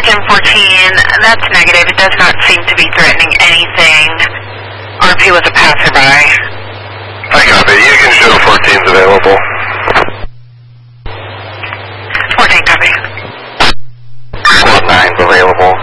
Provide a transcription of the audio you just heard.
Jim 14, that's negative. It does not seem to be threatening anything. RP was a passerby. I copy. You can show 14's available. 14 copy. Squad 9's available.